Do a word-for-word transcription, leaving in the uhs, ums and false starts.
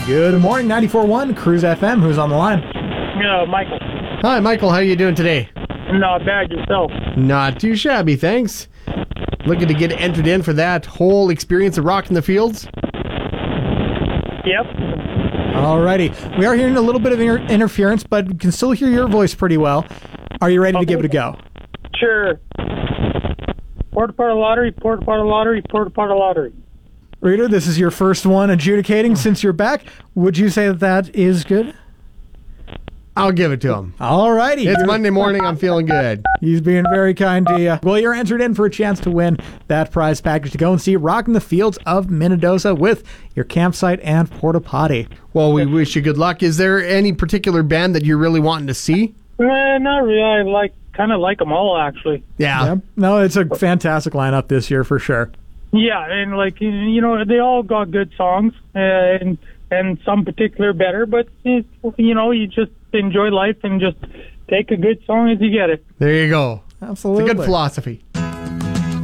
Good morning, ninety-four point one Cruise F M. Who's on the line? Yeah, Michael. Hi, Michael. How are you doing today? Not bad yourself. Not too shabby, thanks. Looking to get entered in for that whole experience of Rockin' the Fields? Yep. Alrighty. We are hearing a little bit of inter- interference, but we can still hear your voice pretty well. Are you ready Okay. to give it a go? Sure. Porta Porta Lottery, Porta Porta Lottery, Porta Porta Lottery. Rita, this is your first one adjudicating since you're back. Would you say that that is good? I'll give it to him. Alrighty. It's You're- Monday morning. I'm feeling good. He's being very kind to you. Well, you're entered in for a chance to win that prize package to go and see Rockin' the Fields of Minnedosa with your campsite and porta potty. Well, we wish you good luck. Is there any particular band that you're really wanting to see? Eh, not really. I like kind of like them all actually. Yeah. Yep. No, it's a fantastic lineup this year for sure. Yeah, and like you know, they all got good songs, uh, and and some particular better. But it, you know, you just enjoy life and just take a good song as you get it. There you go. Absolutely. It's a good philosophy.